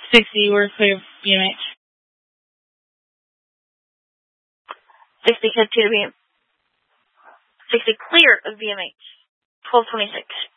60, we're clear of BMH. 60 code 2 to 60 clear of BMH. 1226.